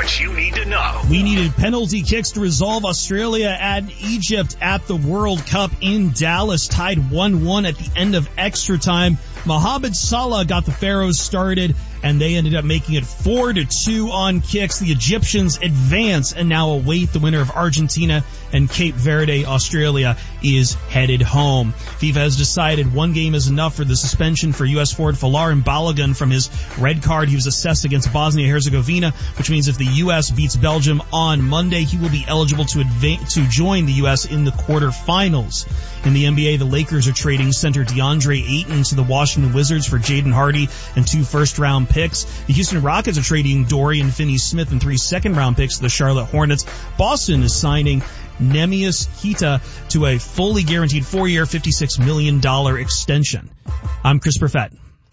what you need to know. We needed penalty kicks to resolve Australia and Egypt at the World Cup in Dallas, tied 1-1 at the end of extra time. Mohamed Salah got the Pharaohs started, and they ended up making it 4-2 on kicks. The Egyptians advance and now await the winner of Argentina and Cape Verde. Australia is headed home. FIFA has decided one game is enough for the suspension for U.S. forward Folarin Balogun from his red card. He was assessed against Bosnia-Herzegovina, which means if the U.S. beats Belgium on Monday, he will be eligible to join the U.S. in the quarterfinals. In the NBA, the Lakers are trading center DeAndre Ayton to the Washington Wizards for Jaden Hardy and 2 first-round picks. The Houston Rockets are trading Dorian Finney-Smith and 3 second-round picks to the Charlotte Hornets. Boston is signing Neemias Queta to a fully guaranteed 4-year, $56 million extension. I'm Chris Perfett.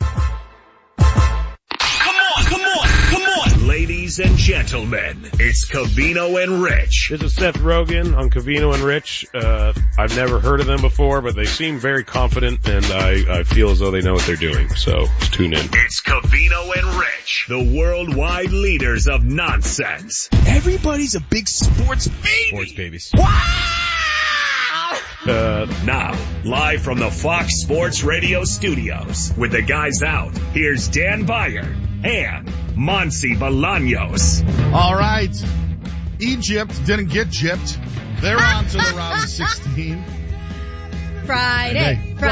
Ladies and gentlemen, it's Covino and Rich. This is Seth Rogen on Covino and Rich. I've never heard of them before, but they seem very confident, and I feel as though they know what they're doing. So tune in. It's Covino and Rich, the worldwide leaders of nonsense. Everybody's a big sports baby. Sports babies. Now, live from the Fox Sports Radio studios, with the guys out, here's Dan Beyer and Monsi Bolaños. All right. Egypt didn't get gypped. They're on to the round of 16. Friday.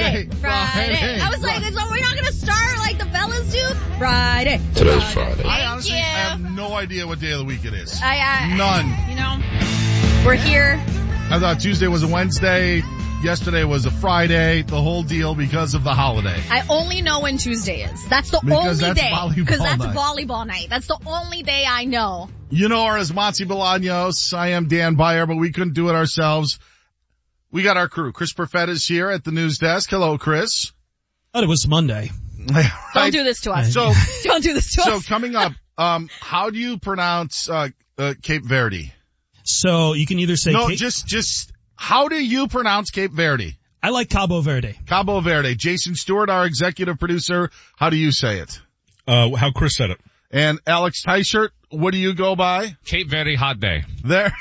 I was like, so we're not going to start like the fellas do? Friday. Today's Friday. I honestly have no idea what day of the week it is. None. You know, we're here. I thought Tuesday was a Wednesday. Yesterday was a Friday, the whole deal because of the holiday. I only know when Tuesday is. That's the only day. Because that's volleyball night. That's the only day I know. You know her as Monsi Bolaños. I am Dan Beyer, but we couldn't do it ourselves. We got our crew. Chris Perfett is here at the news desk. Hello, Chris. Thought it was Monday. Right. Don't do this to us. Don't do this to us. So coming up, how do you pronounce Cape Verde? So you can either say just how do you pronounce Cape Verde? I like Cabo Verde. Cabo Verde. Jason Stewart, our executive producer, how do you say it? How Chris said it. And Alex Teichert, what do you go by? Cape Verde hot day. There.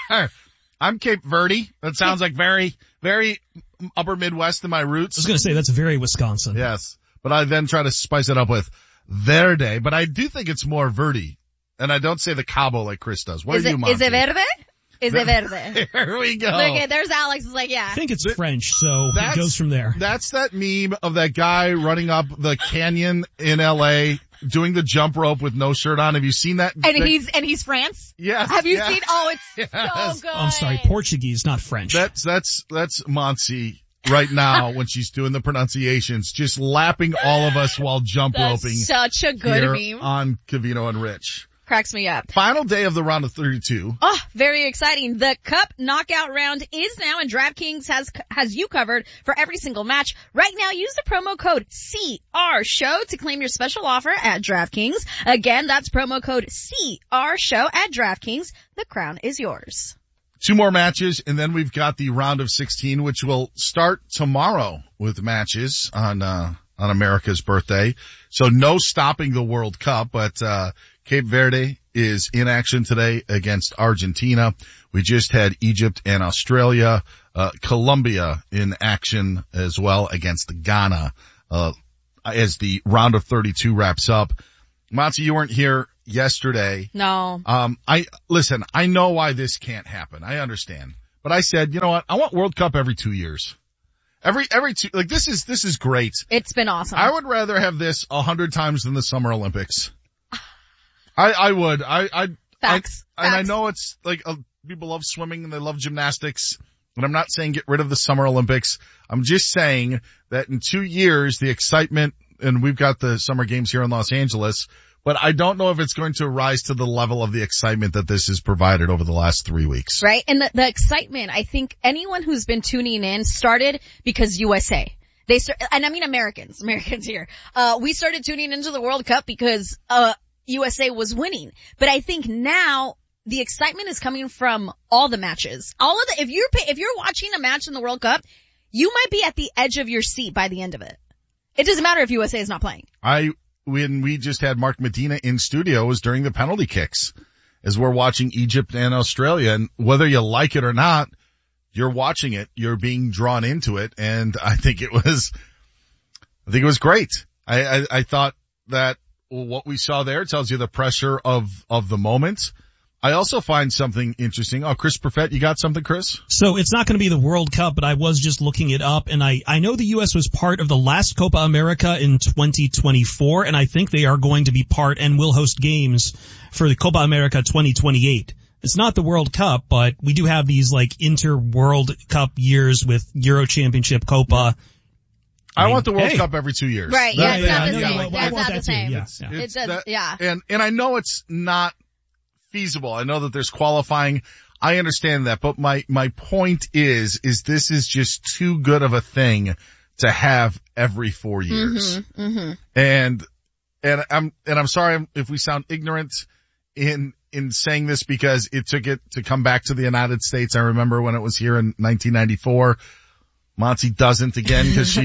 I'm Cape Verde. That sounds like very, very upper Midwest in my roots. I was going to say that's very Wisconsin. Yes. But I then try to spice it up with Verde. But I do think it's more Verde. And I don't say the Cabo like Chris does. What are you, Monty? Is it Verde? Is it Verde? Here we go. Look, there's Alex. Is like, yeah. I think it's French, so it goes from there. That's that meme of that guy running up the canyon in L.A., doing the jump rope with no shirt on. Have you seen that? And he's France? Yes. Have you seen? Oh, it's so good. I'm sorry, Portuguese, not French. That's Monsi right now when she's doing the pronunciations, just lapping all of us while jump roping. Such a good meme. On Covino and Rich. Cracks me up. Final day of the round of 32. Oh, very exciting. The Cup knockout round is now, and DraftKings has you covered for every single match. Right now, use the promo code CRSHOW to claim your special offer at DraftKings. Again, that's promo code CRSHOW at DraftKings. The crown is yours. 2 more matches, and then we've got the round of 16, which will start tomorrow with matches on America's birthday. So no stopping the World Cup, but Cape Verde is in action today against Argentina. We just had Egypt and Australia, Colombia in action as well against Ghana, as the round of 32 wraps up. Monty, you weren't here yesterday. No. I know why this can't happen. I understand. But I said, you know what? I want World Cup every 2 years. Every 2, like this is great. It's been awesome. I would rather have this 100 times than the Summer Olympics. I would. Facts. And I know it's like, people love swimming and they love gymnastics. And I'm not saying get rid of the Summer Olympics. I'm just saying that in 2 years, the excitement, and we've got the Summer Games here in Los Angeles, but I don't know if it's going to rise to the level of the excitement that this has provided over the last 3 weeks. Right. And the excitement, I think anyone who's been tuning in started because USA. And I mean Americans here. We started tuning into the World Cup because, USA was winning. But I think now the excitement is coming from all the matches. If you're watching a match in the World Cup, you might be at the edge of your seat by the end of it. It doesn't matter if USA is not playing. When we just had Mark Medina in studio, it was during the penalty kicks. as we're watching Egypt and Australia. And whether you like it or not, you're watching it, you're being drawn into it. And I think it was great. I thought that what we saw there tells you the pressure of the moment. I also find something interesting. Oh, Chris Perfett, you got something, Chris? So it's not going to be the World Cup, but I was just looking it up, and I know the U.S. was part of the last Copa America in 2024, and I think they are going to be part and will host games for the Copa America 2028. It's not the World Cup, but we do have these like inter-World Cup years with Euro Championship, Copa. I want the World Cup every 2 years. Right, yeah, it's not the same. That's not the same. Yeah. And I know it's not feasible. I know that there's qualifying. I understand that, but my point is this is just too good of a thing to have every 4 years. And I'm sorry if we sound ignorant in saying this, because it took it to come back to the United States. I remember when it was here in 1994. Monty doesn't again because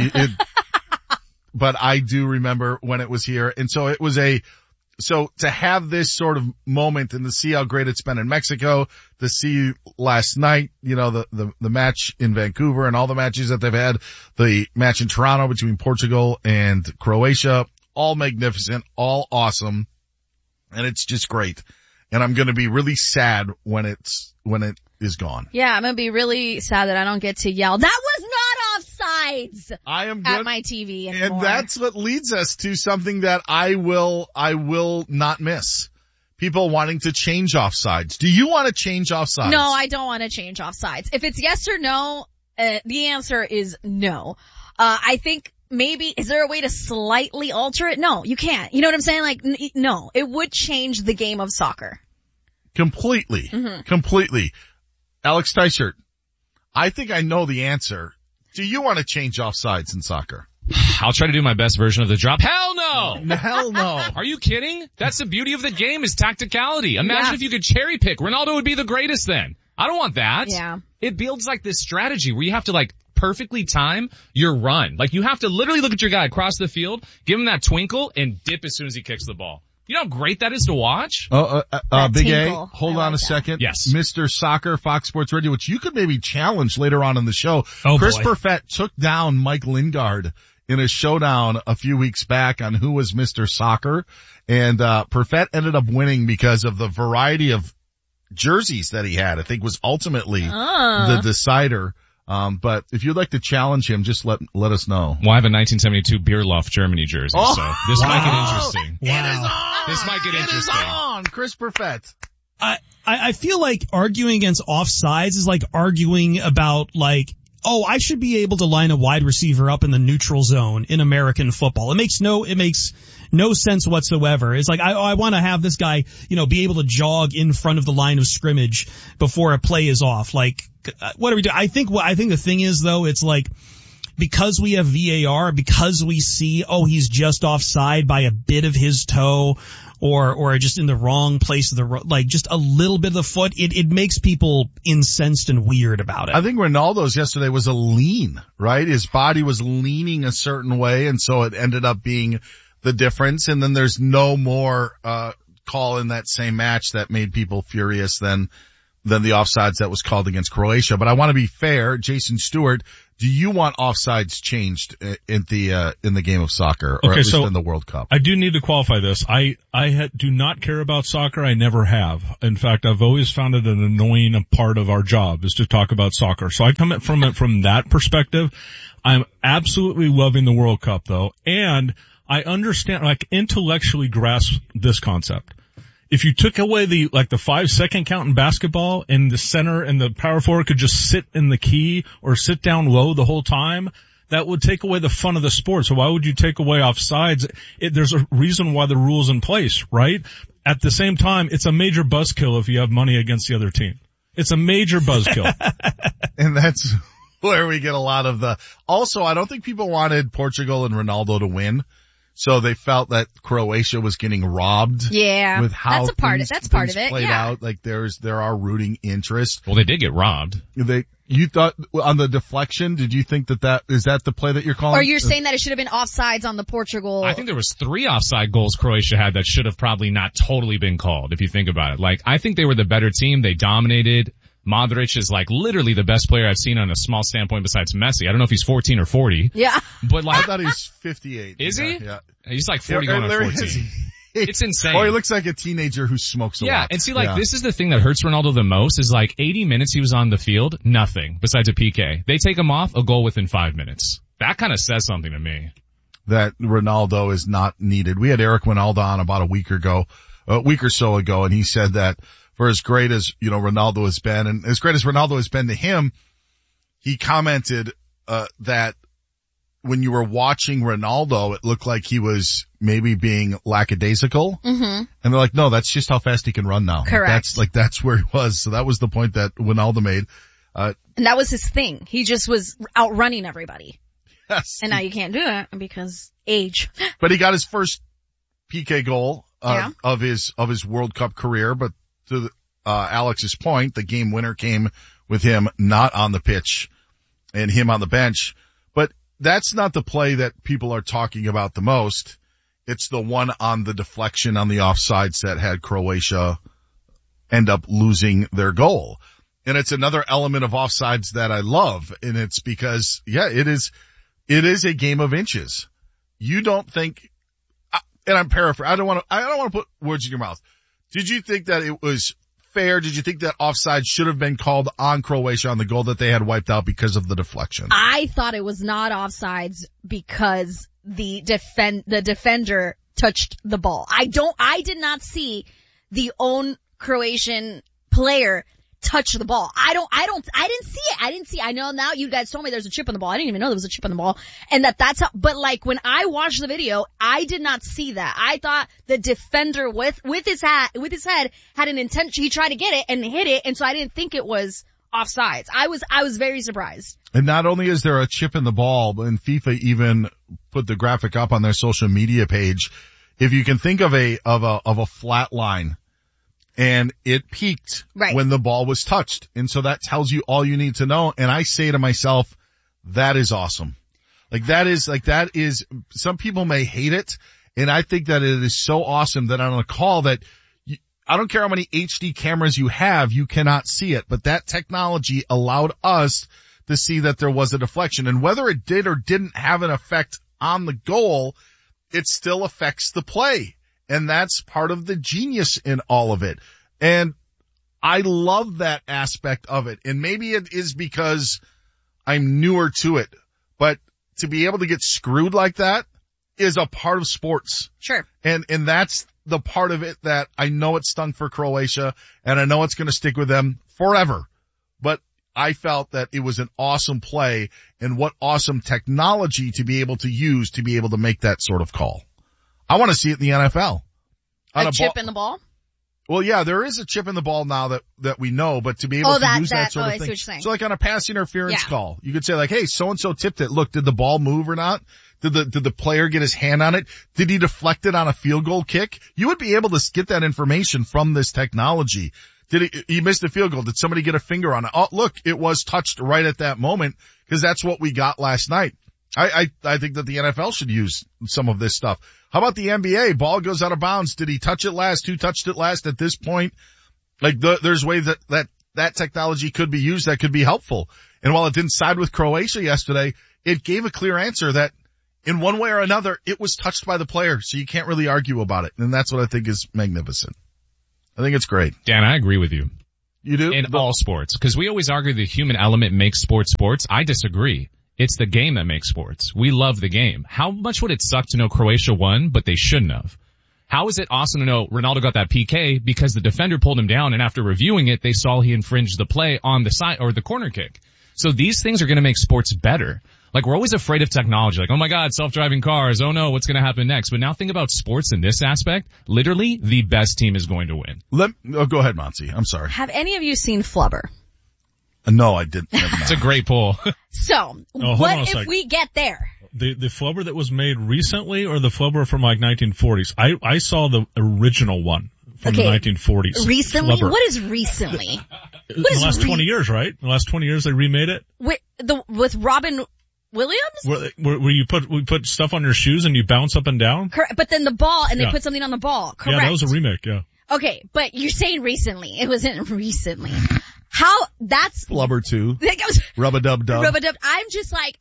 but I do remember when it was here. And so it was so to have this sort of moment and to see how great it's been in Mexico, to see last night, the match in Vancouver and all the matches that they've had, the match in Toronto between Portugal and Croatia, all magnificent, all awesome. And it's just great. And I'm going to be really sad when it is gone. Yeah, I'm going to be really sad that I don't get to yell, "That was not offsides!" I am at my TV anymore. And that's what leads us to something that I will not miss. People wanting to change offsides. Do you want to change offsides? No, I don't want to change offsides. If it's yes or no, the answer is no. I think maybe, is there a way to slightly alter it? No, you can't. You know what I'm saying? Like, no, it would change the game of soccer. Completely. Completely. Alex Teichert, I think I know the answer. Do you want to change offsides in soccer? I'll try to do my best version of the drop. Hell no! Hell no. Are you kidding? That's the beauty of the game, is tacticality. Imagine if you could cherry pick. Ronaldo would be the greatest then. I don't want that. Yeah. It builds like this strategy where you have to like perfectly time your run. Like you have to literally look at your guy across the field, give him that twinkle, and dip as soon as he kicks the ball. You know how great that is to watch? Big A, hold on a second. Yes. Mr. Soccer, Fox Sports Radio, which you could maybe challenge later on in the show. Oh, Chris boy. Perfett took down Mike Lingard in a showdown a few weeks back on who was Mr. Soccer. And Perfett ended up winning because of the variety of jerseys that he had. I think was ultimately the decider. But if you'd like to challenge him, just let us know. Well, I have a 1972 Bierloff Germany jersey, so this might get interesting. It is on! This might get interesting. It is on! Chris Perfett. I feel like arguing against offsides is like arguing about like, oh, I should be able to line a wide receiver up in the neutral zone in American football. It makes no sense whatsoever. It's like, I want to have this guy, be able to jog in front of the line of scrimmage before a play is off. Like, what do we do? I think the thing is though, it's like, because we have VAR, because we see, he's just offside by a bit of his toe, or just in the wrong place of like just a little bit of the foot, it makes people incensed and weird about it. I think Ronaldo's yesterday was a lean, right? His body was leaning a certain way, and so it ended up being the difference. And then there's no more call in that same match that made people furious than the offsides that was called against Croatia. But I want to be fair. Jason Stewart, do you want offsides changed in the game of soccer, or at least in the World Cup? I do need to qualify this. I do not care about soccer. I never have. In fact, I've always found it an annoying part of our job is to talk about soccer. So I come from it from that perspective. I'm absolutely loving the World Cup though, and I understand, like, intellectually grasp this concept. If you took away the 5-second count in basketball and the center and the power forward could just sit in the key or sit down low the whole time, that would take away the fun of the sport. So why would you take away offsides? There's a reason why the rule's in place, right? At the same time, it's a major buzzkill if you have money against the other team. It's a major buzzkill. And that's where we get a lot of also, I don't think people wanted Portugal and Ronaldo to win. So they felt that Croatia was getting robbed. Yeah. With how that's part of it. Played Yeah. out. Like there are rooting interest. Well, they did get robbed. You thought on the deflection, did you think that is that the play that you're calling? Or you're saying that it should have been offsides on the Portugal? I think there was 3 offside goals Croatia had that should have probably not totally been called, if you think about it. Like, I think they were the better team. They dominated. Modric is like literally the best player I've seen on a small standpoint besides Messi. I don't know if he's 14 or 40. Yeah. But like, I thought he's 58. Is he? Yeah. He's like 40 going on 14. It's insane. Or he looks like a teenager who smokes a lot. Yeah, and see, like, this is the thing that hurts Ronaldo the most is like 80 minutes he was on the field, nothing besides a PK. They take him off, a goal within 5 minutes. That kind of says something to me. That Ronaldo is not needed. We had Eric Ronaldo on about a week or so ago, and he said that for as great as, Ronaldo has been, and as great as Ronaldo has been to him, he commented, that when you were watching Ronaldo, it looked like he was maybe being lackadaisical. Mm-hmm. And they're like, no, that's just how fast he can run now. Correct. That's where he was. So that was the point that Ronaldo made. And that was his thing. He just was outrunning everybody. Yes. And now you can't do it because age. But he got his first PK goal, of his World Cup career. But to Alex's point, the game winner came with him not on the pitch and him on the bench. But that's not the play that people are talking about the most. It's the one on the deflection on the offsides that had Croatia end up losing their goal. And it's another element of offsides that I love. And it's because, it is a game of inches. You don't think, and I'm paraphrasing, I don't want to put words in your mouth. Did you think that it was fair? Did you think that offside should have been called on Croatia on the goal that they had wiped out because of the deflection? I thought it was not offsides because the defender touched the ball. I did not see the own Croatian player touch the ball. I didn't see it. I know now you guys told me there's a chip on the ball. I didn't even know there was a chip on the ball. And that's how, but like when I watched the video, I did not see that. I thought the defender with his head had an intention. He tried to get it and hit it. And so I didn't think it was offsides. I was very surprised. And not only is there a chip in the ball, but FIFA even put the graphic up on their social media page. If you can think of a flat line, and it peaked when the ball was touched. And so that tells you all you need to know. And I say to myself, that is awesome. That is, some people may hate it. And I think that it is so awesome that on a call that I don't care how many HD cameras you have, you cannot see it. But that technology allowed us to see that there was a deflection. And whether it did or didn't have an effect on the goal, it still affects the play. And that's part of the genius in all of it. And I love that aspect of it. And maybe it is because I'm newer to it, but to be able to get screwed like that is a part of sports. Sure. And that's the part of it that I know it stung for Croatia and I know it's going to stick with them forever. But I felt that it was an awesome play and what awesome technology to be able to use to be able to make that sort of call. I want to see it in the NFL. A chip in the ball? Well, yeah, there is a chip in the ball now that we know, but to be able to use that sort of thing. I see what you're saying. So like on a pass interference call, you could say like, hey, so-and-so tipped it. Look, did the ball move or not? Did the player get his hand on it? Did he deflect it on a field goal kick? You would be able to get that information from this technology. Did he missed a field goal? Did somebody get a finger on it? Oh, look, it was touched right at that moment because that's what we got last night. I think that the NFL should use some of this stuff. How about the NBA? Ball goes out of bounds. Did he touch it last? Who touched it last at this point? Like there's ways that technology could be used that could be helpful. And while it didn't side with Croatia yesterday, it gave a clear answer that in one way or another, it was touched by the player. So you can't really argue about it. And that's what I think is magnificent. I think it's great. Dan, I agree with you. You do? In all sports. Because we always argue the human element makes sports. I disagree. It's the game that makes sports. We love the game. How much would it suck to know Croatia won, but they shouldn't have? How is it awesome to know Ronaldo got that PK because the defender pulled him down and after reviewing it, they saw he infringed the play on the side or the corner kick. So these things are going to make sports better. Like we're always afraid of technology. Like, oh my God, self-driving cars. Oh no, what's going to happen next? But now think about sports in this aspect. Literally, the best team is going to win. Go ahead, Monty. I'm sorry. Have any of you seen Flubber? No, I didn't. It's a great poll. So, what if we get there? the flubber that was made recently or the flubber from like 1940s? I saw the original one from the 1940s. Recently? Flubber. What is recently? In the last 20 years, right? In the last 20 years they remade it? With Robin Williams? Where you put stuff on your shoes and you bounce up and down? Correct. But then the ball, and they put something on the ball. Correct. Yeah, that was a remake, yeah. Okay, but you're saying recently. It wasn't recently. That's Flubber 2. Rub-a-dub-dub. Rub-a-dub. I'm just like,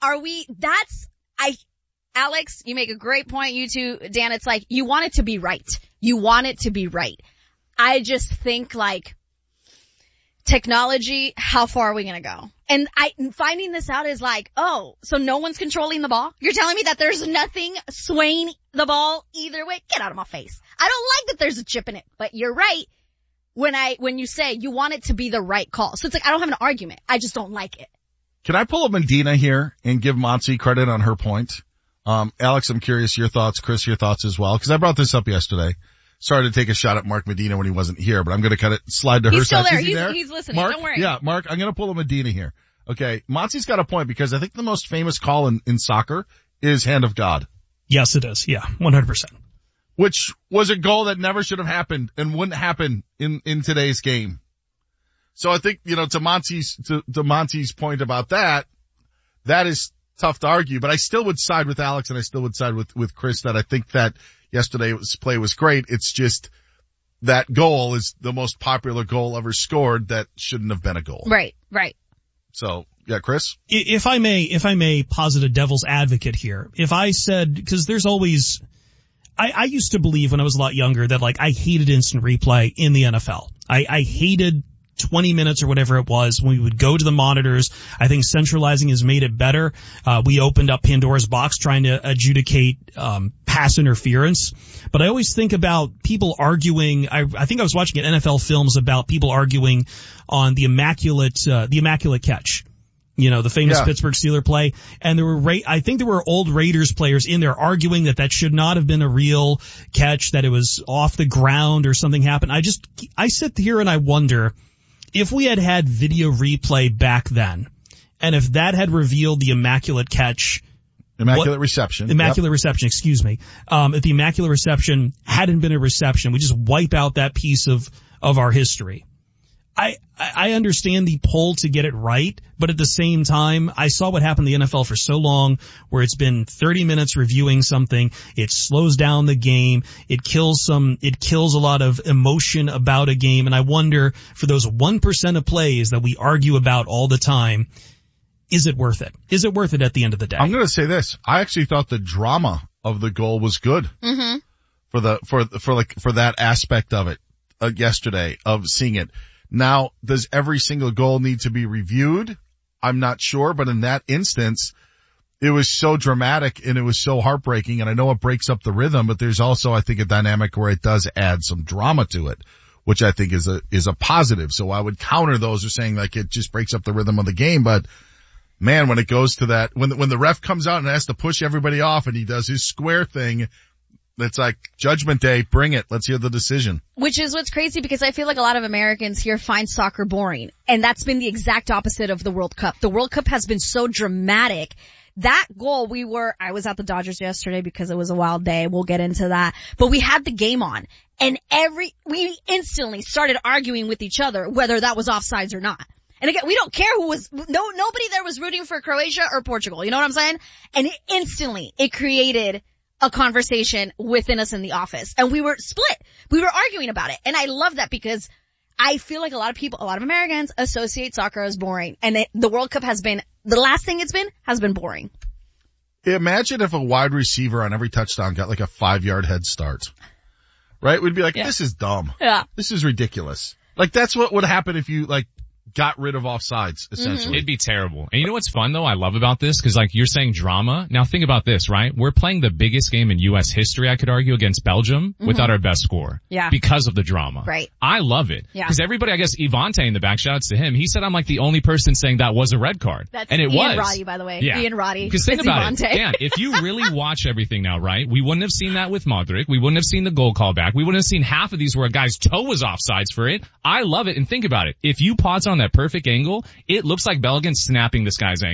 Alex, you make a great point. You too, Dan. It's like, you want it to be right. You want it to be right. I just think like, technology, how far are we gonna go? And finding this out is like, oh, so no one's controlling the ball? You're telling me that there's nothing swaying the ball either way? Get out of my face. I don't like that there's a chip in it, but you're right when you say you want it to be the right call. So it's like, I don't have an argument. I just don't like it. Can I pull up Medina here and give Monty credit on her point? Alex, I'm curious your thoughts. Chris, your thoughts as well. Cause I brought this up yesterday. Sorry to take a shot at Mark Medina when he wasn't here, but I'm going to slide to her side. Still there. Is he there? He's listening. Mark? Don't worry. Yeah, Mark, I'm going to pull up Medina here. Okay. Monty's got a point because I think the most famous call in soccer is hand of God. Yes, it is. Yeah, 100%. Which was a goal that never should have happened and wouldn't happen in today's game. So I think, to Monty's point about that is tough to argue, but I still would side with Alex and I still would side with Chris that I think that yesterday's play was great. It's just that goal is the most popular goal ever scored that shouldn't have been a goal. Right. So, yeah, Chris? If I may posit a devil's advocate here. If I said, because there's always, I used to believe when I was a lot younger that like I hated instant replay in the NFL. I hated 20 minutes or whatever it was when we would go to the monitors. I think centralizing has made it better. We opened up Pandora's box trying to adjudicate pass interference. But I always think about people arguing. I think I was watching NFL films about people arguing on the immaculate catch. The famous Pittsburgh Steelers play. And I think there were old Raiders players in there arguing that should not have been a real catch, that it was off the ground or something happened. I sit here and I wonder, if we had video replay back then, and if that had revealed the immaculate catch, reception, excuse me, if the immaculate reception hadn't been a reception, we just wipe out that piece of our history. I understand the pull to get it right, but at the same time, I saw what happened in the NFL for so long, where it's been 30 minutes reviewing something, it slows down the game, it kills a lot of emotion about a game, and I wonder, for those 1% of plays that we argue about all the time, is it worth it? Is it worth it at the end of the day? I'm going to say this. I actually thought the drama of the goal was good. Mm-hmm. For that aspect of it, yesterday, of seeing it. Now, does every single goal need to be reviewed? I'm not sure, but in that instance, it was so dramatic and it was so heartbreaking, and I know it breaks up the rhythm, but there's also, I think, a dynamic where it does add some drama to it, which I think is a positive. So I would counter those as saying like it just breaks up the rhythm of the game, but man, when it goes to that, when the ref comes out and has to push everybody off and he does his square thing, it's like Judgment Day, bring it. Let's hear the decision. Which is what's crazy, because I feel like a lot of Americans here find soccer boring. And that's been the exact opposite of the World Cup. The World Cup has been so dramatic. That goal, I was at the Dodgers yesterday because it was a wild day. We'll get into that. But we had the game on, and we instantly started arguing with each other whether that was offsides or not. And again, we don't care nobody there was rooting for Croatia or Portugal. You know what I'm saying? And it created a conversation within us in the office, and we were split. We were arguing about it, and I love that because I feel like a lot of Americans associate soccer as boring, and the World Cup the last thing has been boring. Imagine if a wide receiver on every touchdown got like a 5-yard head start, right? We'd be like, This is dumb. Yeah. This is ridiculous. Like that's what would happen if you got rid of offsides, essentially. It'd be terrible. And you know what's fun though? I love about this, cause you're saying drama. Now think about this, right? We're playing the biggest game in U.S. history, I could argue, against Belgium without our best score. Yeah. Because of the drama. Right. I love it. Yeah. Cause everybody, I guess Ivante in the back, shout outs to him. He said I'm like the only person saying that was a red card. That's and it Ian was. Roddy, by the way. Yeah. Ian Roddy. Cause think about Ivante. it. Dan, if you really watch everything now, right? We wouldn't have seen that with Modric. We wouldn't have seen the goal call back. We wouldn't have seen half of these where a guy's toe was offsides for it. I love it. And think about it. If you pause on that perfect angle, it looks like Bellingham snapping this guy's ankle.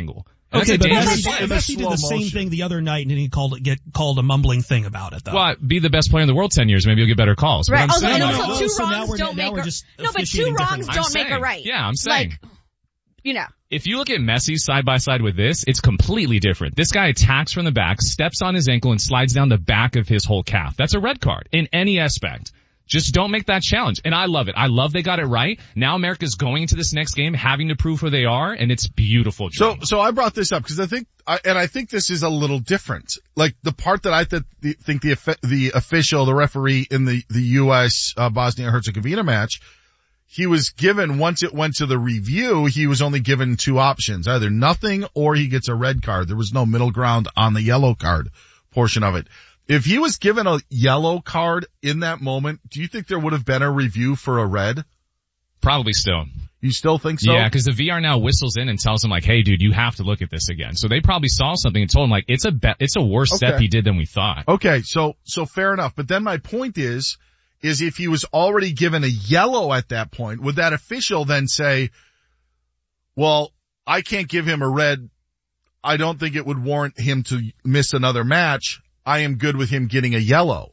That's Okay, a but dangerous Messi, play. Messi did the same thing the other night, and he called a mumbling thing about it, though. Well, be the best player in the world 10 years, maybe you'll get better calls. Right. But I'm saying, And like, also, two so now wrongs we're- don't now make we're a just no, but two officiating wrongs differently. don't make a saying. right. Yeah, I'm saying. Like, you know. If you look at Messi side by side with this, it's completely different. This guy attacks from the back, steps on his ankle, and slides down the back of his whole calf. That's a red card in any aspect. Just don't make that challenge. And I love it. I love they got it right. Now America's going into this next game having to prove who they are, and it's beautiful. So I brought this up because I think this is a little different. Like the part that I think the official, the referee in the U.S. Bosnia-Herzegovina match, he was given, once it went to the review, he was only given two options, either nothing or he gets a red card. There was no middle ground on the yellow card portion of it. If he was given a yellow card in that moment, do you think there would have been a review for a red? Probably still. You still think so? Yeah, because the VR now whistles in and tells him like, hey dude, you have to look at this again. So they probably saw something and told him like, it's a worse step he did than we thought. Okay, so fair enough. But then my point is if he was already given a yellow at that point, would that official then say, well, I can't give him a red. I don't think it would warrant him to miss another match. I am good with him getting a yellow.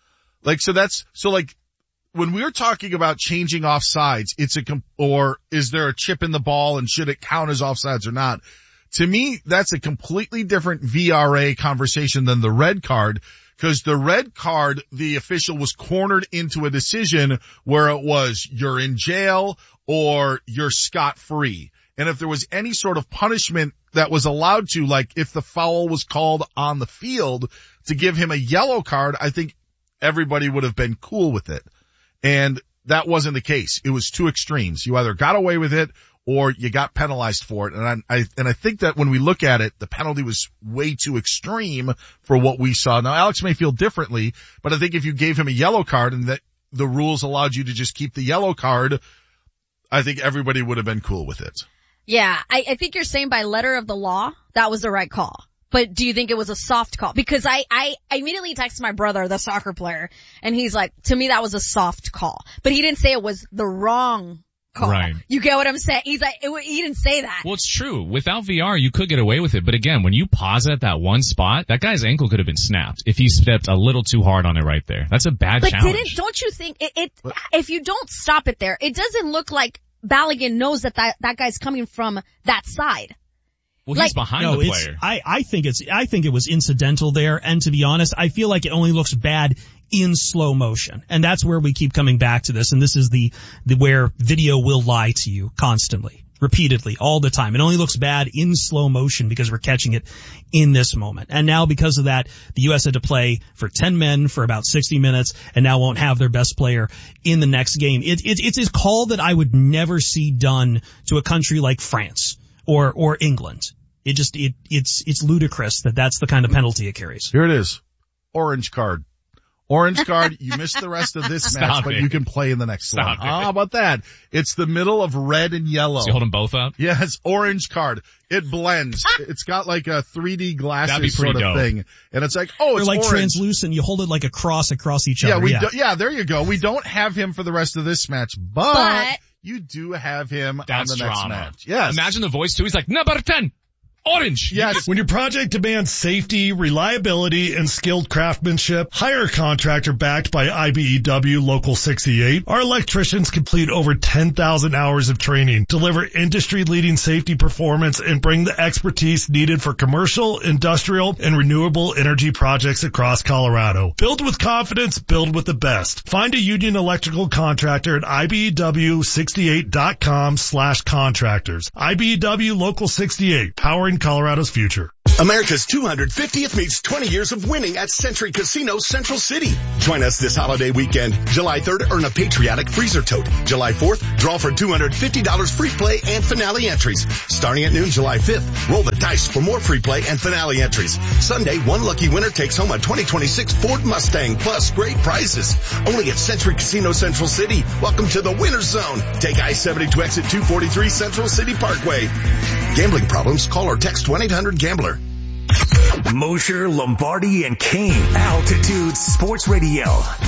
When we're talking about changing offsides, or is there a chip in the ball and should it count as offsides or not? To me, that's a completely different VRA conversation than the red card, because the red card, the official was cornered into a decision where it was you're in jail or you're scot-free. And if there was any sort of punishment that was allowed to, like if the foul was called on the field, to give him a yellow card, I think everybody would have been cool with it. And that wasn't the case. It was two extremes. You either got away with it or you got penalized for it. And I think that when we look at it, the penalty was way too extreme for what we saw. Now, Alex may feel differently, but I think if you gave him a yellow card and that the rules allowed you to just keep the yellow card, I think everybody would have been cool with it. Yeah, I think you're saying by letter of the law, that was the right call. But do you think it was a soft call? Because I immediately texted my brother, the soccer player, and he's like, to me that was a soft call. But he didn't say it was the wrong call. Right. You get what I'm saying? He's like, he didn't say that. Well, it's true. Without VR, you could get away with it. But again, when you pause it at that one spot, that guy's ankle could have been snapped if he stepped a little too hard on it right there. That's a bad challenge. But don't you think if you don't stop it there, it doesn't look like Balogun knows that guy's coming from that side. Well, he's behind the player. I think it was incidental there, and to be honest, I feel like it only looks bad in slow motion. And that's where we keep coming back to this, and this is the where video will lie to you constantly, repeatedly, all the time. It only looks bad in slow motion because we're catching it in this moment. And now because of that, the U.S. had to play for 10 men for about 60 minutes and now won't have their best player in the next game. It's a call that I would never see done to a country like France or England. It's ludicrous that that's the kind of penalty it carries. Here it is. Orange card. Orange card, you missed the rest of this match, but you can play in the next one. How about that? It's the middle of red and yellow. So you hold them both up? Yes, orange card. It blends. It's got like a 3D glasses sort of dope thing. And it's like, oh, it's like orange. Translucent. You hold it like a cross across each other. Yeah, there you go. We don't have him for the rest of this match, but you do have him on the next match. Yes. Imagine the voice too. He's like, number 10. Orange. Yes. When your project demands safety, reliability, and skilled craftsmanship, hire a contractor backed by IBEW Local 68. Our electricians complete over 10,000 hours of training, deliver industry-leading safety performance, and bring the expertise needed for commercial, industrial, and renewable energy projects across Colorado. Build with confidence, build with the best. Find a union electrical contractor at IBEW68.com/contractors. IBEW Local 68, powering Colorado's future. America's 250th meets 20 years of winning at Century Casino Central City. Join us this holiday weekend. July 3rd, earn a patriotic freezer tote. July 4th, draw for $250 free play and finale entries. Starting at noon July 5th, roll the dice for more free play and finale entries. Sunday, one lucky winner takes home a 2026 Ford Mustang plus great prizes. Only at Century Casino Central City. Welcome to the winner's zone. Take I-70 to exit 243 Central City Parkway. Gambling problems? Call or text 1-800-GAMBLER. Mosher, Lombardi, and Kane. Altitude Sports Radio.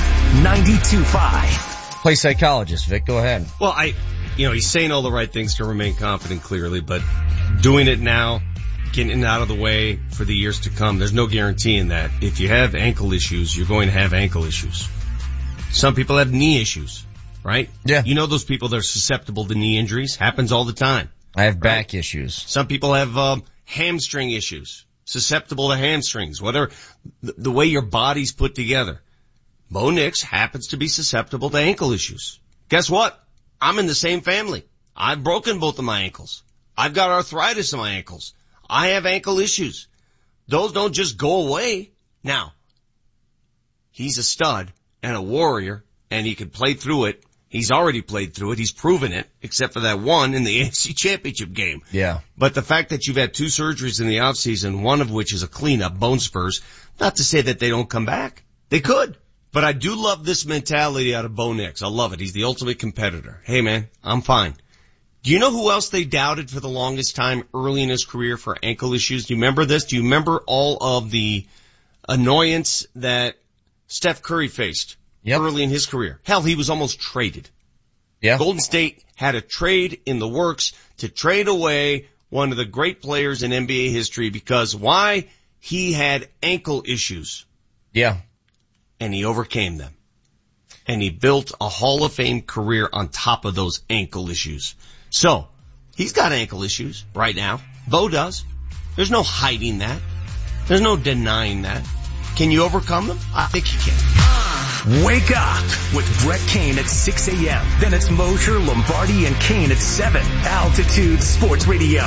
92.5. Play psychologist, Vic. Go ahead. Well, he's saying all the right things to remain confident clearly, but doing it now, getting it out of the way for the years to come. There's no guarantee in that. If you have ankle issues, you're going to have ankle issues. Some people have knee issues, right? Yeah. You know those people that are susceptible to knee injuries? Happens all the time. I have back issues. Some people have hamstring issues, susceptible to hamstrings, whatever, the way your body's put together. Bo Nix happens to be susceptible to ankle issues. Guess what? I'm in the same family. I've broken both of my ankles. I've got arthritis in my ankles. I have ankle issues. Those don't just go away. Now, he's a stud and a warrior, and he can play through it. He's already played through it. He's proven it, except for that one in the AFC Championship game. Yeah. But the fact that you've had 2 surgeries in the offseason, one of which is a cleanup, bone spurs, not to say that they don't come back. They could. But I do love this mentality out of Bo Nix. I love it. He's the ultimate competitor. Hey man, I'm fine. Do you know who else they doubted for the longest time early in his career for ankle issues? Do you remember this? Do you remember all of the annoyance that Steph Curry faced early in his career? Hell, he was almost traded. Yeah. Golden State had a trade in the works to trade away one of the great players in NBA history because why? He had ankle issues. Yeah. And he overcame them. And he built a Hall of Fame career on top of those ankle issues. So, he's got ankle issues right now. Bo does. There's no hiding that. There's no denying that. Can you overcome them? I think you can. Wake up with Brett Kane at 6 a.m. Then it's Mosher, Lombardi, and Kane at 7. Altitude Sports Radio,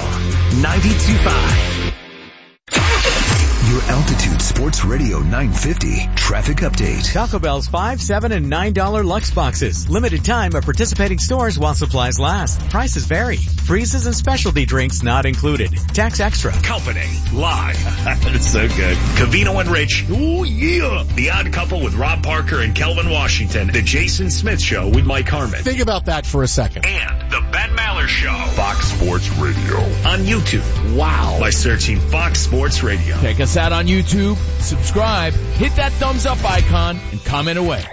92.5. Your Altitude Sports Radio 950 traffic update. Taco Bell's $5, $7, and $9 Lux boxes. Limited time at participating stores while supplies last. Prices vary. Freezes and specialty drinks not included. Tax extra. Company live. That's so good. Covino and Rich. Ooh, yeah. The Odd Couple with Rob Parker and Kelvin Washington. The Jason Smith Show with Mike Harmon. Think about that for a second. And the Ben Maller Show. Fox Sports Radio. On YouTube. Wow. By searching Fox Sports Radio. Check us out on YouTube, subscribe, hit that thumbs up icon, and comment away.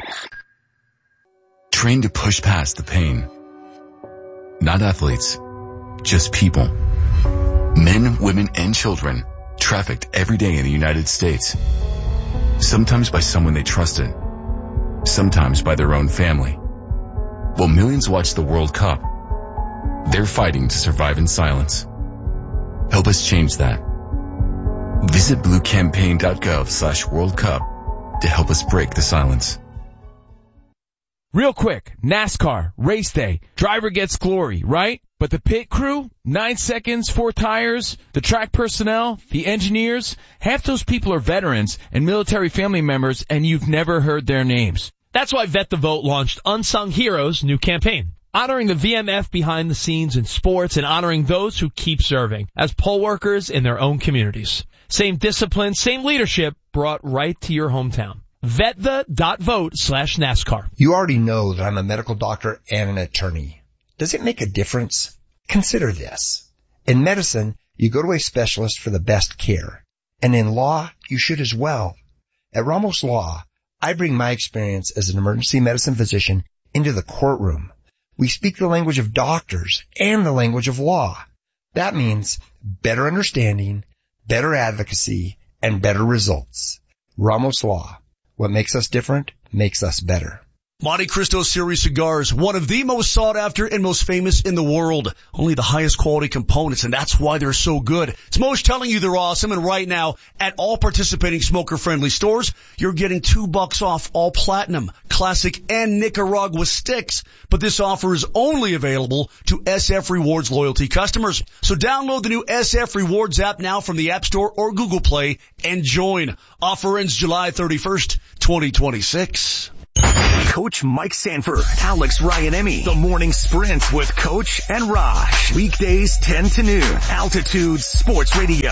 Train to push past the pain. Not athletes, just people. Men, women, and children trafficked every day in the United States. Sometimes by someone they trusted. Sometimes by their own family. While millions watch the World Cup, they're fighting to survive in silence. Help us change that. Visit bluecampaign.gov/World Cup to help us break the silence. Real quick, NASCAR, race day, driver gets glory, right? But the pit crew, 9 seconds, 4 tires, the track personnel, the engineers, half those people are veterans and military family members, and you've never heard their names. That's why Vet the Vote launched Unsung Heroes' new campaign, honoring the VMF behind the scenes in sports and honoring those who keep serving as poll workers in their own communities. Same discipline, same leadership brought right to your hometown. VetThe.vote/NASCAR. You already know that I'm a medical doctor and an attorney. Does it make a difference? Consider this. In medicine, you go to a specialist for the best care. And in law, you should as well. At Ramos Law, I bring my experience as an emergency medicine physician into the courtroom. We speak the language of doctors and the language of law. That means better understanding, better advocacy, and better results. Ramos Law. What makes us different makes us better. Monte Cristo Series cigars, one of the most sought after and most famous in the world. Only the highest quality components, and that's why they're so good. It's Moe's telling you they're awesome, and right now, at all participating smoker-friendly stores, you're getting $2 off all platinum, classic, and Nicaragua sticks. But this offer is only available to SF Rewards loyalty customers. So download the new SF Rewards app now from the App Store or Google Play and join. Offer ends July 31st, 2026. Coach Mike Sanford, Alex Ryan-Emmy, The Morning Sprint with Coach and Raj. Weekdays 10 to noon. Altitude Sports Radio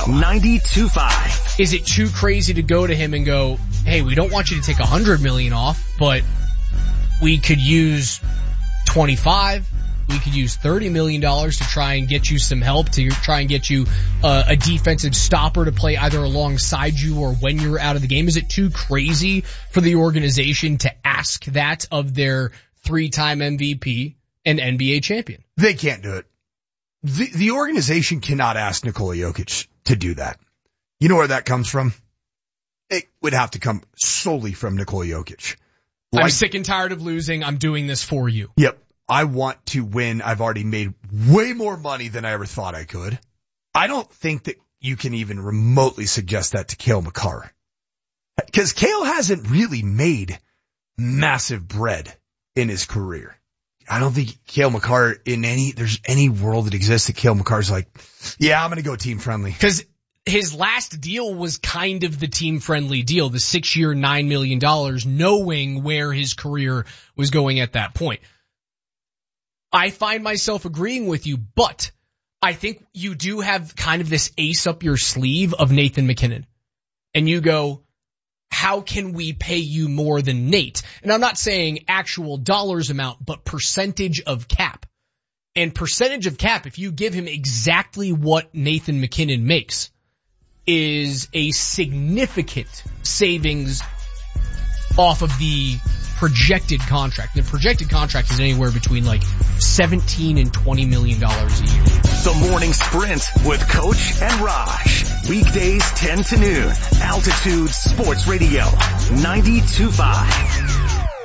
92.5. Is it too crazy to go to him and go, hey, we don't want you to take $100 million off, but we could use 25. We could use $30 million to try and get you some help, to try and get you a defensive stopper to play either alongside you or when you're out of the game. Is it too crazy for the organization to ask that of their 3-time MVP and NBA champion? They can't do it. The organization cannot ask Nikola Jokic to do that. You know where that comes from? It would have to come solely from Nikola Jokic. I'm sick and tired of losing. I'm doing this for you. Yep. I want to win. I've already made way more money than I ever thought I could. I don't think that you can even remotely suggest that to Cale Makar. Because Cale hasn't really made massive bread in his career. I don't think Cale Makar there's any world that exists that Cale Makar's like, yeah, I'm going to go team friendly. Because his last deal was kind of the team friendly deal, the 6-year, $9 million, knowing where his career was going at that point. I find myself agreeing with you, but I think you do have kind of this ace up your sleeve of Nathan MacKinnon. And you go, how can we pay you more than Nate? And I'm not saying actual dollars amount, but percentage of cap. And percentage of cap, if you give him exactly what Nathan MacKinnon makes, is a significant savings off of the projected contract. The projected contract is anywhere between like $17 and $20 million a year. The Morning Sprint with Coach and Raj. Weekdays 10 to noon. Altitude Sports Radio 92.5.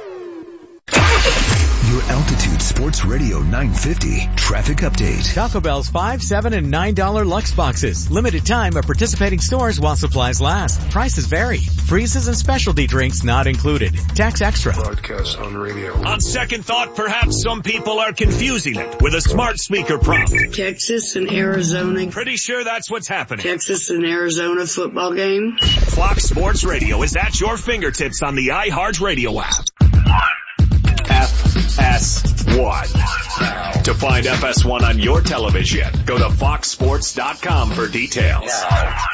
Your Altitude Sports Radio 950 traffic update. Taco Bell's $5, $7, and $9 Lux boxes. Limited time at participating stores while supplies last. Prices vary. Freezes and specialty drinks not included. Tax extra. Broadcast on radio. On second thought, perhaps some people are confusing it with a smart speaker prompt. Texas and Arizona. Pretty sure that's what's happening. Texas and Arizona football game. Fox Sports Radio is at your fingertips on the iHeart Radio app. FS1. To find FS1 on your television, go to foxsports.com for details.